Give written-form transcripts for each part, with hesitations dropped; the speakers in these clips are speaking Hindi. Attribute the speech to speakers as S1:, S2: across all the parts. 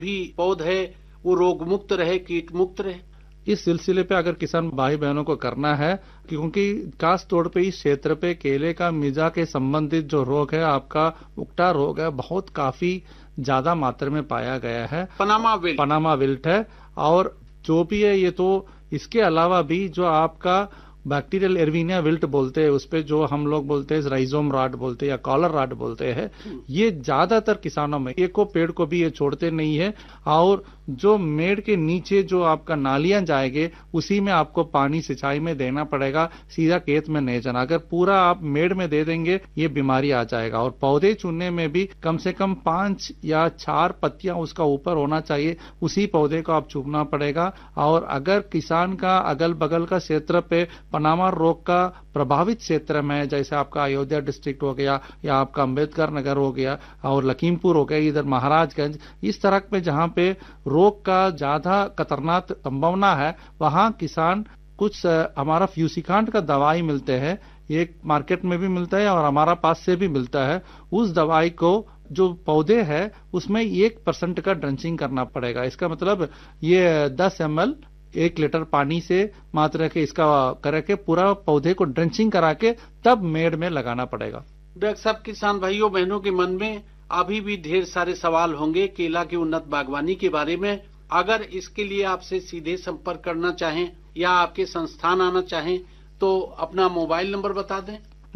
S1: भी पौधे वो रोग मुक्त रहे, कीट मुक्त रहे।
S2: इस सिलसिले पे अगर किसान भाई बहनों को करना है, क्योंकि खास तौर पे इस क्षेत्र पे केले का मिजा के संबंधित जो रोग है, आपका उकटा रोग है, बहुत काफी ज्यादा मात्रा में पाया गया है।
S1: पनामा
S2: विल्ट है। और जो भी है ये तो इसके अलावा भी जो आपका बैक्टीरियल एरवीनिया विल्ट बोलते हैं, उसपे जो हम लोग बोलते हैं राइजोम राट बोलते हैं या कॉलर राट बोलते हैं, ये ज्यादातर किसानों में एक को पेड़ को भी ये छोड़ते नहीं है। और जो मेड़ के नीचे जो आपका नालियां जाएंगे उसी में आपको पानी सिंचाई में देना पड़ेगा, सीधा खेत में नहीं जाना। अगर पूरा आप मेड़ में दे देंगे ये बीमारी आ जाएगा। और पौधे चुनने में भी कम से कम 5 या 4 पत्तियां उसका ऊपर होना चाहिए, उसी पौधे को आप चुनना पड़ेगा। और अगर किसान का अगल बगल का क्षेत्र पे पनामा रोग का प्रभावित क्षेत्र में, जैसे आपका अयोध्या डिस्ट्रिक्ट हो गया या आपका अंबेडकर नगर हो गया और लखीमपुर हो गया, इधर महाराजगंज, इस तरह पे जहां पे रोग का ज्यादा खतरनाक संभावना है, वहां किसान कुछ हमारा फ्यूसिकांट का दवाई मिलते हैं, एक मार्केट में भी मिलता है और हमारा पास से भी मिलता है। उस दवाई को जो पौधे है उसमें 1% का ड्रेंचिंग करना पड़ेगा। इसका मतलब ये 10 ml 1 लीटर पानी से मात्रा के इसका करके पूरा पौधे को ड्रेंचिंग करा के तब मेड़ में लगाना पड़ेगा।
S1: डॉक्टर साहब, किसान भाइयों बहनों के मन में अभी भी ढेर सारे सवाल होंगे केला की उन्नत बागवानी के बारे में। अगर इसके लिए आपसे सीधे संपर्क करना चाहें या आपके संस्थान आना चाहें तो अपना मोबाइल नंबर बता दें।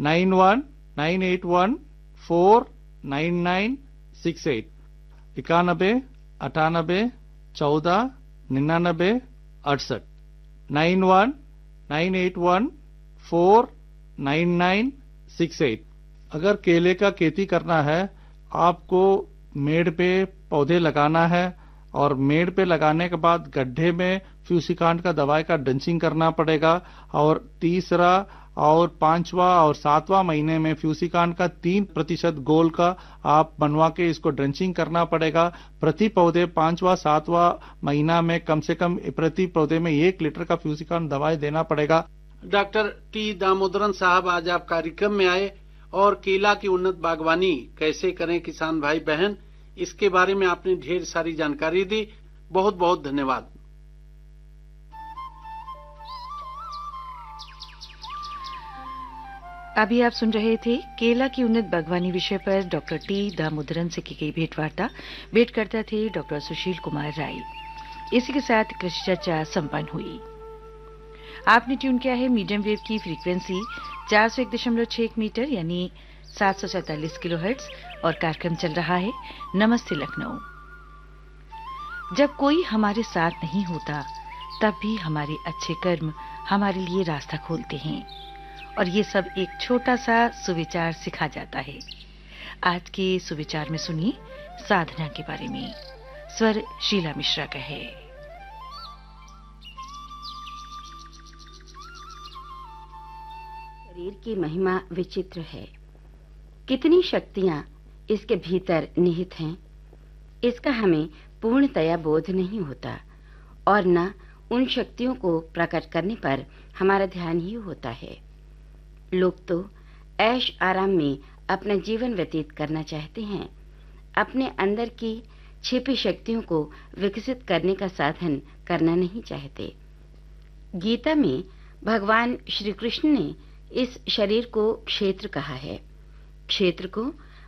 S2: 9198149968 91 98 14 99 68 9198149968। अगर केले का खेती करना है, आपको मेड़ पे पौधे लगाना है और मेड़ पे लगाने के बाद गड्ढे में फ्यूसिकांट का दवाई का ड्रेंचिंग करना पड़ेगा। और तीसरा और 5वां और 7वां महीने में फ्यूसिकांट का 3% गोल का आप बनवा के इसको ड्रेंचिंग करना पड़ेगा। प्रति पौधे 5वां 7वां महीना में कम से कम प्रति पौधे में 1 लीटर का फ्यूसिकांट दवाई देना पड़ेगा।
S1: डॉक्टर टी दामोदरन साहब, आज आप कार्यक्रम में आए और केला की उन्नत बागवानी कैसे करें किसान भाई बहन, इसके बारे में आपने ढेर सारी जानकारी दी। बहुत बहुत धन्यवाद।
S3: अभी आप सुन रहे थे केला की उन्नत बागवानी विषय पर डॉक्टर टी दामोदरन से की गई भेंटवार्ता। भेंटकर्ता थे डॉक्टर सुशील कुमार राय। इसी के साथ कृषि चर्चा संपन्न हुई। आपने ट्यून किया है मीडियम वेव की फ्रीक्वेंसी 401.6 मीटर यानी 747 किलोहर्ट्ज और कार्यक्रम चल रहा है नमस्ते लखनऊ। जब कोई हमारे साथ नहीं होता तब भी हमारे अच्छे कर्म हमारे लिए रास्ता खोलते हैं और ये सब एक छोटा सा सुविचार सिखा जाता है। आज के सुविचार में सुनिए साधना के बारे में। स्वर शीला मिश्रा का है।
S4: शरीर की महिमा विचित्र है। कितनी शक्तियां इसके भीतर निहित हैं, इसका हमें पूर्णतया बोध नहीं होता और न उन शक्तियों को प्रकट करने पर हमारा ध्यान ही होता है। लोग तो ऐश आराम में अपना जीवन व्यतीत करना चाहते हैं, अपने अंदर की छिपी शक्तियों को विकसित करने का साधन करना नहीं चाहते। गीता में भगवान श्री कृष्ण ने इस शरीर को क्षेत्र कहा है। क्षेत्र को